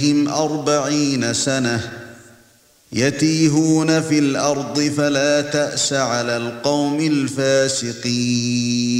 عليهم 40 سنة يتيهون في الأرض فلا تأس على القوم الفاسقين